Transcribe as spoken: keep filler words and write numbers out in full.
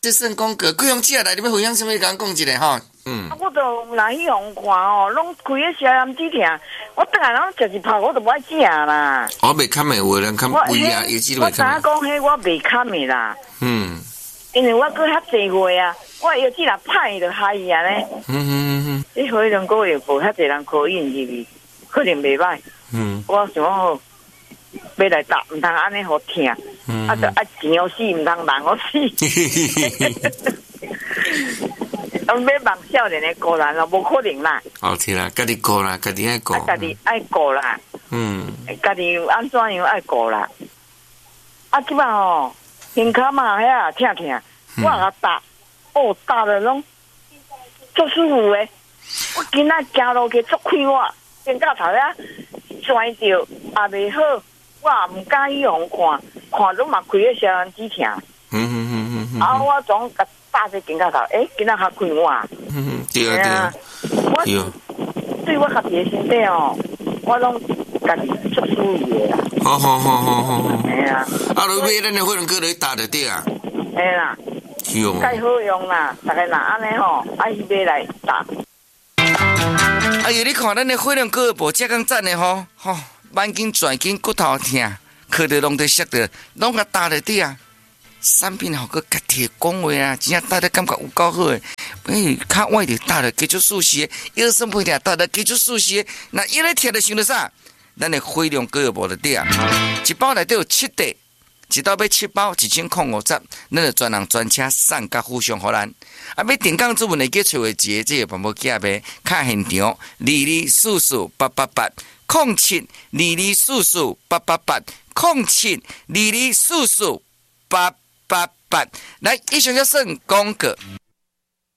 这算讲过，贵阳姐来，你要分享什么？甲讲一下吼。嗯。 啊，我都来去用看哦，拢开个消炎止痛，我等下拢食一泡，我都不爱食啦。 我袂堪的，有人堪胃啊，有几我知影讲，迄我袂堪的啦。 嗯。 因为我搁较济岁啊，我药剂若歹就害伊安尼。 嗯嗯嗯。 你可能个月无遐济人考验入去，可能袂歹。嗯。我想好，要来打，毋通安尼好疼。嗯。啊，就爱钱我死，毋通人我死。要望少年的个人咯，无可能啦。 哦，是啦，家己顾啦，家己爱顾。 家己爱顾啦。嗯。家己安怎样爱顾啦？啊，即摆吼。胸口嘛，遐啊疼疼，我甲打，哦打了拢足舒服诶。我今仔行路去足快活，顶到头遐拽着也袂好，我也毋敢去互看，看拢嘛开个消炎止痛。嗯嗯嗯嗯。啊，我总甲打在顶到头，诶，今仔较快活。嗯嗯， 对啊对啊。我对我家己诶身体哦，我拢家己足舒服诶啦。 好好好好好。 哎呀， 啊，落尾咱的火龙果来打就对啊。 哎啦， 用， 介好用啦，大家若安尼吼，爱去买来打。 哎呀，你看咱的火龙果无遮咁赞的吼，吼，眼睛转筋骨头疼，靠着拢得摔着，拢甲打就对啊。产品好个家己讲话啊，真正打得感觉有够好诶。哎，较歪就打了，继续舒适；腰酸背痛打了，继续舒适。那腰咧疼就想到啥？咱的火龙果无就对啊，一包内底有七袋，一包买七包，一千块五十，咱就专人专车送甲互相互咱。啊，要订购主文会记找个节，这个办法记呗。卡现场二二四四八八八，空七二二四四八八八，空七二二四四八八八。来，以上就算广告。